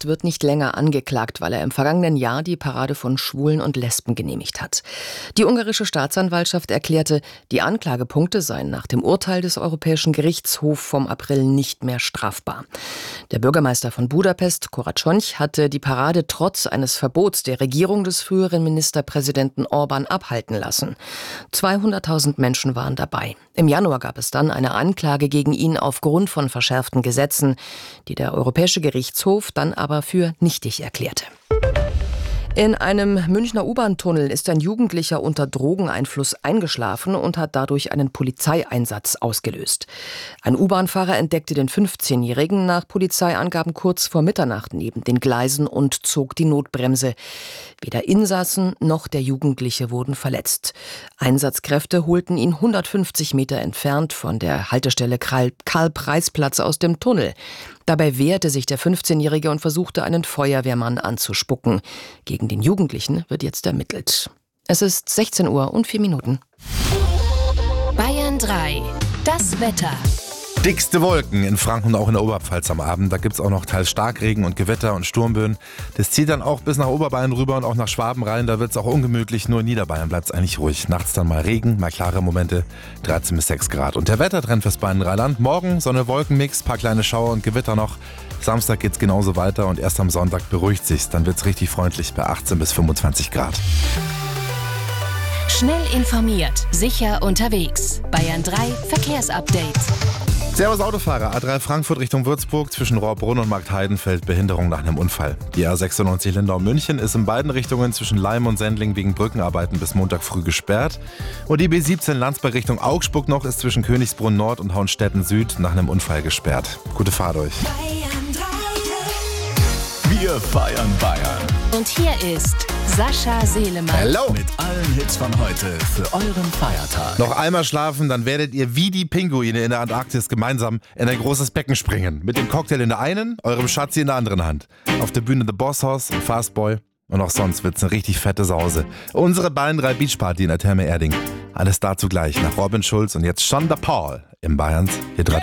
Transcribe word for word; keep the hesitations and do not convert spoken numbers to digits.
Budapest wird nicht länger angeklagt, weil er im vergangenen Jahr die Parade von Schwulen und Lesben genehmigt hat. Die ungarische Staatsanwaltschaft erklärte, die Anklagepunkte seien nach dem Urteil des Europäischen Gerichtshofs vom April nicht mehr strafbar. Der Bürgermeister von Budapest, Koracsony, hatte die Parade trotz eines Verbots der Regierung des früheren Ministerpräsidenten Orbán abhalten lassen. zweihunderttausend Menschen waren dabei. Im Januar gab es dann eine Anklage gegen ihn aufgrund von verschärften Gesetzen, die der Europäische Gerichtshof dann aber für nichtig erklärte. In einem Münchner U-Bahn-Tunnel ist ein Jugendlicher unter Drogeneinfluss eingeschlafen und hat dadurch einen Polizeieinsatz ausgelöst. Ein U-Bahn-Fahrer entdeckte den fünfzehnjährigen nach Polizeiangaben kurz vor Mitternacht neben den Gleisen und zog die Notbremse. Weder Insassen noch der Jugendliche wurden verletzt. Einsatzkräfte holten ihn hundertfünfzig Meter entfernt von der Haltestelle Karl-Preiß-Platz aus dem Tunnel. Dabei wehrte sich der fünfzehnjährige und versuchte, einen Feuerwehrmann anzuspucken. Gegen den Jugendlichen wird jetzt ermittelt. Es ist sechzehn Uhr und vier Minuten. Bayern drei. Das Wetter. Dickste Wolken in Franken und auch in der Oberpfalz am Abend. Da gibt es auch noch teils Starkregen und Gewitter und Sturmböen. Das zieht dann auch bis nach Oberbayern rüber und auch nach Schwaben rein. Da wird es auch ungemütlich. Nur in Niederbayern bleibt es eigentlich ruhig. Nachts dann mal Regen, mal klare Momente, dreizehn bis sechs Grad. Und der Wettertrend fürs Bayern-Rheinland. Morgen Sonne-Wolken-Mix, paar kleine Schauer und Gewitter noch. Samstag geht's genauso weiter und erst am Sonntag beruhigt sich's. Dann wird's richtig freundlich bei achtzehn bis fünfundzwanzig Grad. Schnell informiert, sicher unterwegs. Bayern drei Verkehrsupdate. Servus Autofahrer, A drei Frankfurt Richtung Würzburg, zwischen Rohrbrunn und Marktheidenfeld Behinderung nach einem Unfall. Die A sechsundneunzig Lindau-München ist in beiden Richtungen zwischen Leim und Sendling wegen Brückenarbeiten bis Montag früh gesperrt. Und die B siebzehn Landsberg Richtung Augsburg noch ist zwischen Königsbrunn Nord und Hauenstetten Süd nach einem Unfall gesperrt. Gute Fahrt euch. Wir feiern Bayern. Und hier ist Sascha Selemann. Hello. Mit allen Hits von heute für euren Feiertag. Noch einmal schlafen, dann werdet ihr wie die Pinguine in der Antarktis gemeinsam in ein großes Becken springen. Mit dem Cocktail in der einen, eurem Schatzi in der anderen Hand. Auf der Bühne The Boss House, Fastboy und auch sonst wird's eine richtig fette Sause. Unsere Bayern drei Beachparty in der Therme Erding. Alles dazu gleich nach Robin Schulz und jetzt Shonda Paul im Bayerns Hit Radio.